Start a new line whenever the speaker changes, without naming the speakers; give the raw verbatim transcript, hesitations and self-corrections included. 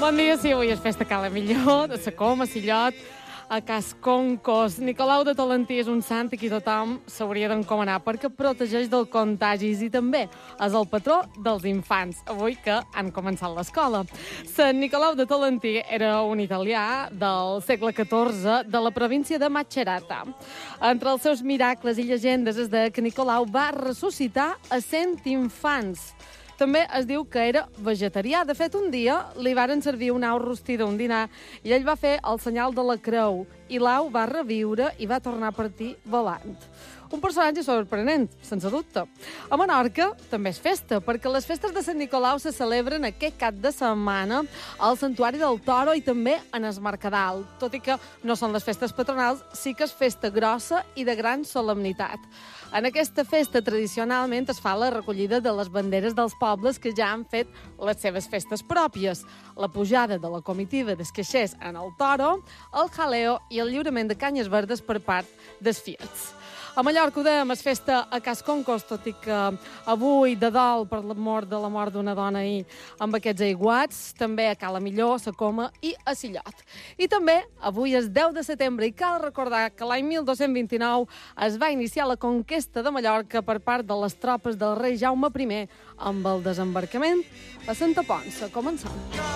Bon dia, sí, avui és festa a Cala Millor, de la Coma, Sillot, a Cas Concos. Nicolau de Tolentí és un sant i qui tothom s'hauria d'encomanar perquè protegeix del contagis i també és el patró dels infants, avui que han començat l'escola. Sant Nicolau de Tolentí era un italià del segle catorze de la província de Macerata. Entre els seus miracles i llegendes és de que Nicolau va ressuscitar a cent infants. També es diu que era vegetarià. De fet, un dia li varen servir una au rostida, un dinar, i ell va fer el senyal de la creu, i l'au va reviure i va tornar a partir volant. Un personatge sorprenent, sense dubte. A Menorca també és festa, perquè les festes de Sant Nicolau se celebren aquest cap de setmana al Santuari del Toro i també en es Mercadal. Tot i que no són les festes patronals, sí que és festa grossa i de gran solemnitat. En aquesta festa, tradicionalment, es fa la recollida de les banderes dels pobles que ja han fet les seves festes pròpies, la pujada de la comitiva dels caixers en el Toro, el jaleo i el lliurament de canyes verdes per part dels fiats. A Mallorca ho dèiem, és festa a Cas Concos, tot i que avui de dol per la mort de la mort d'una dona ahir amb aquests aiguats, també a Cala Millor, a Coma i a Sillot. I també avui és deu de setembre i cal recordar que l'any mil dos-cents vint-i-nou es va iniciar la conquesta de Mallorca per part de les tropes del rei Jaume primer amb el desembarcament a Santa Ponça. Començam.